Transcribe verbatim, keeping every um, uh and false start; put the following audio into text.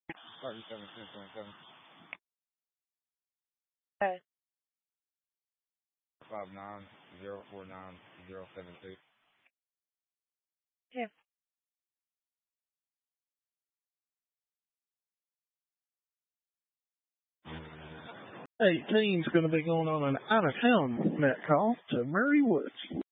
thirty-seven, ten, twenty-seven. Okay. Five nine zero four nine zero seven two. Yeah. eighteen's going to be going on an out-of-town net call to Murray Woods.